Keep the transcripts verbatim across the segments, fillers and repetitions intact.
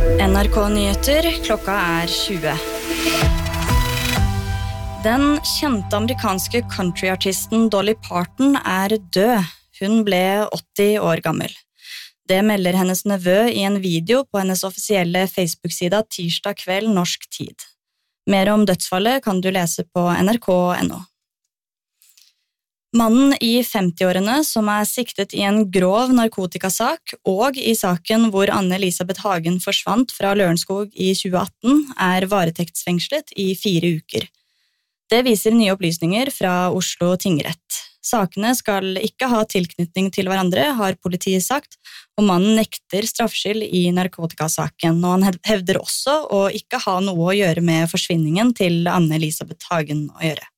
N R K Nyheter, klokka er tjue. Den kjente amerikanske countryartisten Dolly Parton er død. Hun ble åtti år gammel. Det melder hennes nevø i en video på hennes offisielle Facebook-sida tirsdag kveld norsk tid. Mer om dødsfallet kan du lese på N R K punktum N O. Mannen i femtiårene som er siktet i en grov narkotikasak og i saken hvor Anne-Elisabeth Hagen forsvant fra Lørenskog i tjue atten, er varetektsfengslet i fire uker. Det viser nye opplysninger fra Oslo tingrett. Sakene skal ikke ha tilknytning til hverandre, har politiet sagt, og mannen nekter straffskyld i narkotikasaken, og han hevder også å ikke ha noe å gjøre med forsvinningen til Anne-Elisabeth Hagen å gjøre.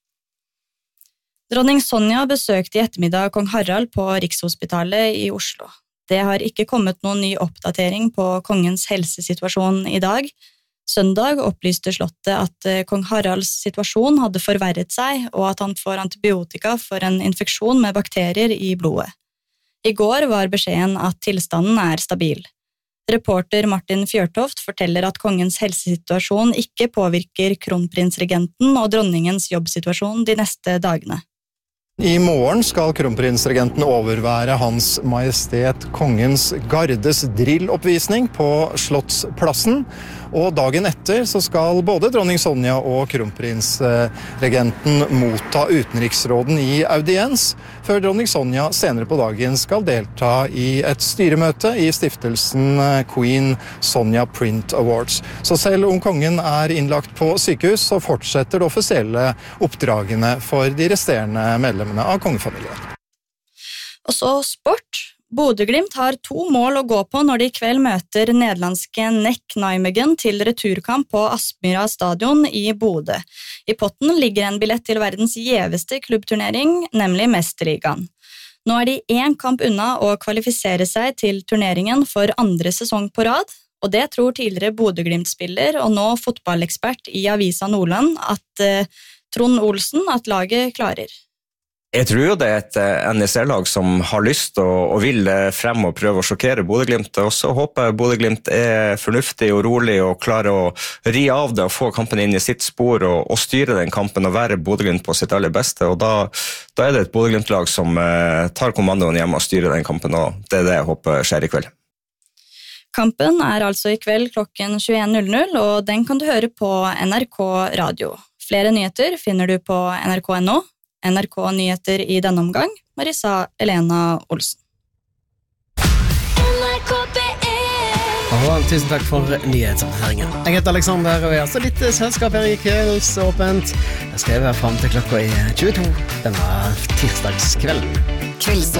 Dronning Sonja besøkte i ettermiddag kong Harald på Rikshospitalet i Oslo. Det har ikke kommet noen ny oppdatering på kongens helsesituasjon i dag. Søndag opplyste slottet at kong Haralds situasjon hadde forverret seg, og at han får antibiotika for en infeksjon med bakterier i blodet. I går var beskjeden at tilstanden er stabil. Reporter Martin Fjørtoft forteller at kongens helsesituasjon ikke påvirker kronprinsregenten og dronningens jobbsituasjon de neste dagene. I morgen skal kronprinsregenten overvære Hans Majestet Kongens Gardes drilloppvisning på Slottsplassen, og dagen etter så skal både dronning Sonja og kronprinsregenten motta utenriksråden i audiens, før dronning Sonja senere på dagen skal delta i et styremøte i stiftelsen Queen Sonja Print Awards. Så selv om kongen er innlagt på sykehus, så fortsetter det offisielle oppdragene for de resterende medlemmene av kongefamilien. Og så sport. Bodø/Glimt har to mål å gå på når de i kveld møter nederlandske Neck Nijmegen til returkamp på Aspmyra stadion i Bodø. I potten ligger en billett til verdens gjeveste klubbturnering, nemlig Mesterligaen. Nå er de én kamp unna å kvalifisere seg til turneringen for andre sesong på rad, og det tror tidligere Bodø/Glimt-spiller og nå fotballekspert i Avisa Nordland at eh, Trond Olsen at laget klarer. Jeg tror jo det er et N S L-lag som har lyst og, og vil frem og prøve å sjokkere Bodø/Glimt, og så håper jeg Bodø/Glimt er fornuftig og rolig og klarer å ri av det og få kampen inn i sitt spor og, og styre den kampen og være Bodø/Glimt på sitt aller beste, og da, da er det et Bodø/Glimt-lag som eh, tar kommandoen hjemme og styrer den kampen, og det er det jeg håper skjer i kveld. Kampen er altså i kveld klokken tjueen null null, og den kan du høre på N R K Radio. Flere nyheter finner du på N R K punktum N O. N R K Nyheter i denne omgang, Marisa Elena Olsen. N R K P ett. Og tusen takk for nyhetsoppdateringen. Jeg heter Alexander, og jeg har så litt selskap her i Kveldsåpent. Jeg skal være frem til klokka i tjueto denne tirsdagskvelden. Kvelds